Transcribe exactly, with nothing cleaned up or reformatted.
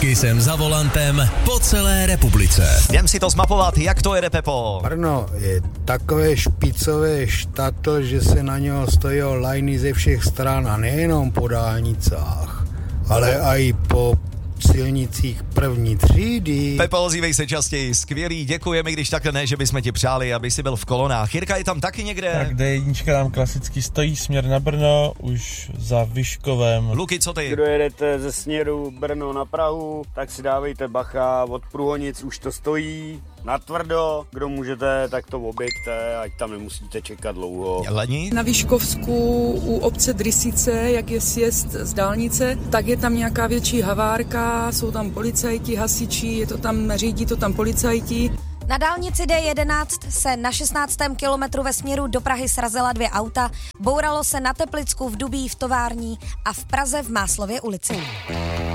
Kysem za volantem po celé republice. Jdem si to zmapovat, jak to jede, Pepo. Brno je takové špicové štatl, že se na něho stojí lajny ze všech stran a nejenom po dálnicách, ale i po silnicích první třídy. Pepo, ozývej se častěji, skvělý, děkujeme, když takhle ne, že bychom ti přáli, aby si byl v kolonách. Jirka je tam taky někde? Tak D jednička nám klasicky stojí směr na Brno, už za Vyškovem. Luky, co ty? Kdo jedete ze směru Brno na Prahu, tak si dávejte bacha, od Průhonic už to stojí. Natvrdo, kdo můžete, tak to objeďte, ať tam nemusíte čekat dlouho. Leni? Na Vyškovsku u obce Drysice, jak je sjezd z dálnice, tak je tam nějaká větší havárka, jsou tam policajti, hasiči, je to tam, řídí to tam policajti. Na dálnici D jedenáct se na šestnáctém kilometru ve směru do Prahy srazila dvě auta, bouralo se na Teplicku, v Dubí, v tovární a v Praze v Máslově ulici.